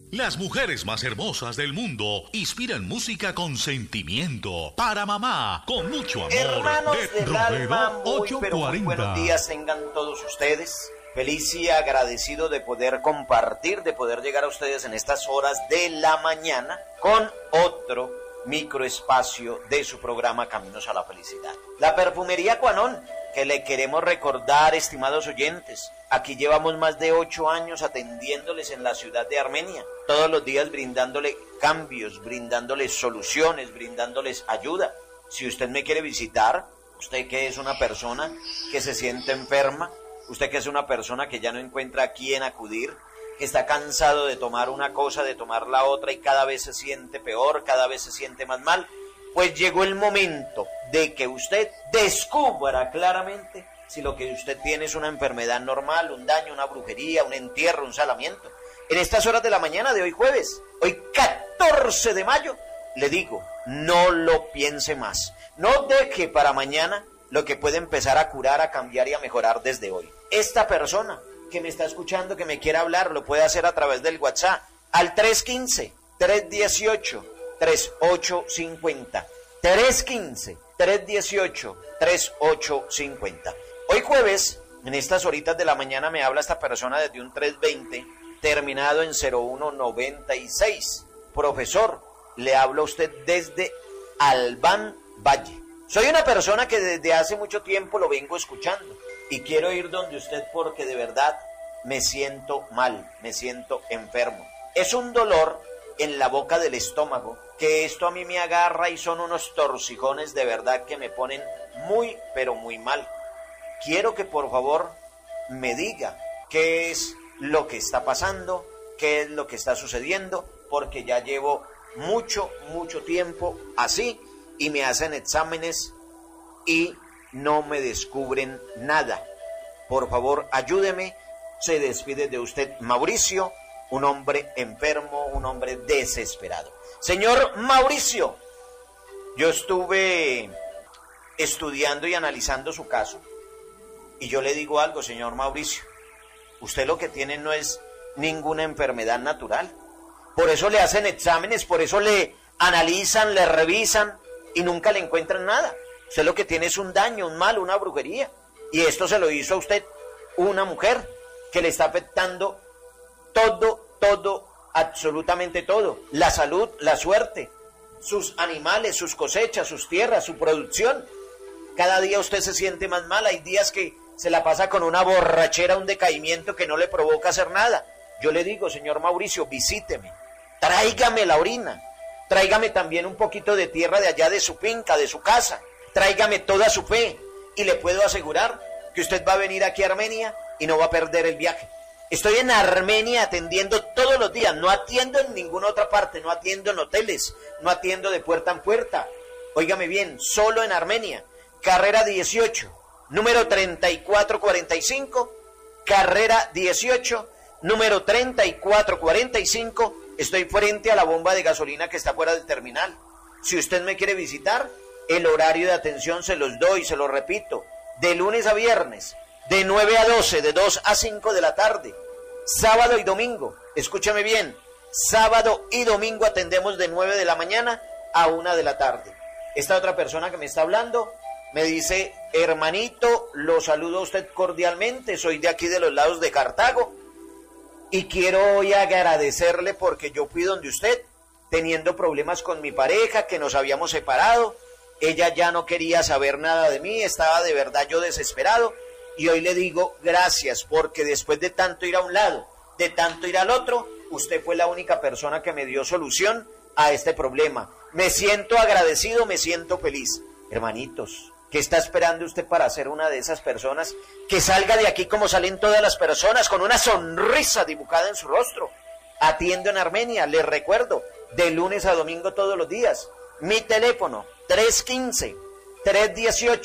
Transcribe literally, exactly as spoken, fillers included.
Las mujeres más hermosas del mundo inspiran música con sentimiento. Para mamá, con mucho amor. Hermanos de del Robledo alma, muy, ochocientos pero muy cuarenta. buenos días tengan todos ustedes. Feliz y agradecido de poder compartir, de poder llegar a ustedes en estas horas de la mañana con otro microespacio de su programa Caminos a la Felicidad. La perfumería Cuanón, que le queremos recordar, estimados oyentes. Aquí llevamos más de ocho años atendiéndoles en la ciudad de Armenia, todos los días brindándole cambios, brindándoles soluciones, brindándoles ayuda. Si usted me quiere visitar, usted que es una persona que se siente enferma, usted que es una persona que ya no encuentra a quién acudir, que está cansado de tomar una cosa, de tomar la otra y cada vez se siente peor, cada vez se siente más mal, pues llegó el momento de que usted descubra claramente si lo que usted tiene es una enfermedad normal, un daño, una brujería, un entierro, un salamiento. En estas horas de la mañana de hoy jueves, hoy catorce de mayo, le digo, no lo piense más. No deje para mañana lo que puede empezar a curar, a cambiar y a mejorar desde hoy. Esta persona que me está escuchando, que me quiera hablar, lo puede hacer a través del WhatsApp al tres uno cinco, tres uno ocho, tres ocho cinco cero. tres uno cinco, tres uno ocho, tres ocho cinco cero. Hoy jueves, en estas horitas de la mañana, me habla esta persona desde un tres veinte, terminado en cero uno noventa y seis. Profesor, le hablo a usted desde Albán Valle. Soy una persona que desde hace mucho tiempo lo vengo escuchando y quiero ir donde usted porque de verdad me siento mal, me siento enfermo. Es un dolor en la boca del estómago, que esto a mí me agarra y son unos torcijones de verdad que me ponen muy, pero muy mal. Quiero que por favor me diga qué es lo que está pasando, qué es lo que está sucediendo, porque ya llevo mucho, mucho tiempo así y me hacen exámenes y no me descubren nada. Por favor, ayúdeme. Se despide de usted Mauricio, un hombre enfermo, un hombre desesperado. Señor Mauricio, yo estuve estudiando y analizando su caso. Y yo le digo algo, señor Mauricio. Usted lo que tiene no es ninguna enfermedad natural. Por eso le hacen exámenes, por eso le analizan, le revisan y nunca le encuentran nada. Usted lo que tiene es un daño, un mal, una brujería. Y esto se lo hizo a usted una mujer que le está afectando todo, todo, absolutamente todo. La salud, la suerte, sus animales, sus cosechas, sus tierras, su producción. Cada día usted se siente más mal. Hay días que se la pasa con una borrachera, un decaimiento que no le provoca hacer nada. Yo le digo, señor Mauricio, visíteme, tráigame la orina, tráigame también un poquito de tierra de allá de su finca, de su casa, tráigame toda su fe y le puedo asegurar que usted va a venir aquí a Armenia y no va a perder el viaje. Estoy en Armenia atendiendo todos los días, no atiendo en ninguna otra parte, no atiendo en hoteles, no atiendo de puerta en puerta. Óigame bien, solo en Armenia. Carrera dieciocho, número treinta y cuatro cuarenta y cinco, carrera dieciocho, número treinta y cuatro cuarenta y cinco, estoy frente a la bomba de gasolina que está fuera del terminal. Si usted me quiere visitar, el horario de atención se los doy, se lo repito, de lunes a viernes, de nueve a doce, de dos a cinco de la tarde, sábado y domingo, escúchame bien, sábado y domingo atendemos de nueve de la mañana a una de la tarde. Esta otra persona que me está hablando me dice, hermanito, lo saludo a usted cordialmente, soy de aquí de los lados de Cartago y quiero hoy agradecerle porque yo fui donde usted, teniendo problemas con mi pareja, que nos habíamos separado, ella ya no quería saber nada de mí, estaba de verdad yo desesperado y hoy le digo gracias porque después de tanto ir a un lado, de tanto ir al otro, usted fue la única persona que me dio solución a este problema. Me siento agradecido, me siento feliz. Hermanitos, ¿qué está esperando usted para ser una de esas personas que salga de aquí como salen todas las personas, con una sonrisa dibujada en su rostro? Atiendo en Armenia, les recuerdo, de lunes a domingo todos los días. Mi teléfono, tres uno cinco, tres uno ocho,